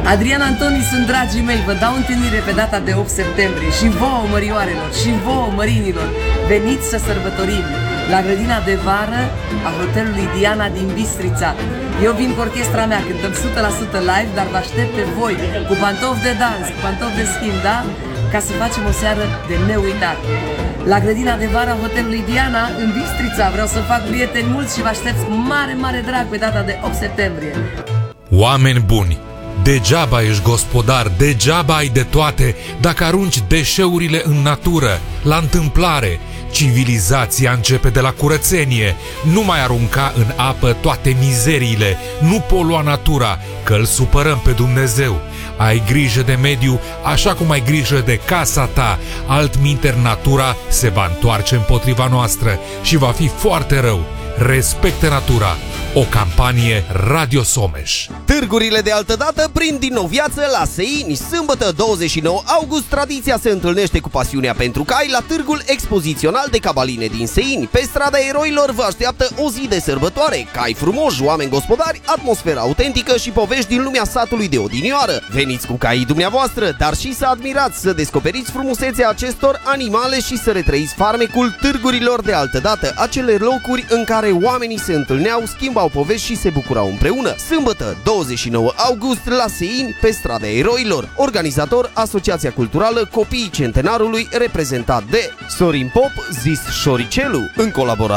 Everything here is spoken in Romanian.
Adrian Antoni sunt dragii mei, vă dau întâlnire pe data de 8 septembrie și vouă, mărioarelor, și vouă, mărinilor, veniți să sărbătorim la grădina de vară a hotelului Diana din Bistrița. Eu vin cu orchestra mea, cântăm 100% live, dar vă aștept pe voi cu pantofi de dans, cu pantofi de schimb, da? Ca să facem o seară de neuitat. La grădina de vară a hotelului Diana în Bistrița vreau să fac prieteni mulți și vă aștept cu mare, mare drag pe data de 8 septembrie. Oameni buni, degeaba ești gospodar, degeaba ai de toate dacă arunci deșeurile în natură, la întâmplare. Civilizația începe de la curățenie. Nu mai arunca în apă toate mizeriile, nu polua natura, că îl supărăm pe Dumnezeu. Ai grijă de mediu așa cum ai grijă de casa ta, altminteri natura se va întoarce împotriva noastră și va fi foarte rău. Respectă natura. O campanie Radio Someș. Târgurile de altădată prind din nou viață la Seini. Sâmbătă 29 august, tradiția se întâlnește cu pasiunea pentru cai la târgul expozițional de cabaline din Seini. Pe strada Eroilor vă așteaptă o zi de sărbătoare, cai frumoși, oameni gospodari, atmosferă autentică și povești din lumea satului de odinioară. Veniți cu caii dumneavoastră, dar și să admirați, să descoperiți frumusețea acestor animale și să retrăiți farmecul târgurilor de altădată, acele locuri în care oamenii se întâlneau, schimbau povești și se bucurau împreună. Sâmbătă 29 august la Seini, pe strada Eroilor. Organizator Asociația Culturală Copiii Centenarului, reprezentat de Sorin Pop, zis Șoricelu, în colaborare